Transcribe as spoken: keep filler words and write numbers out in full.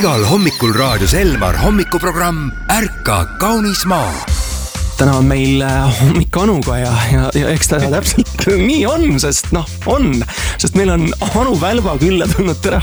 igal hommikul raadios Elmar hommikuprogramm Ärka kaunis maa. Täna on meil hommik Anuga ja, ja, ja eks ta täpselt nii on, sest noh, on, sest meil on Anu Välba külla tulnud. Tere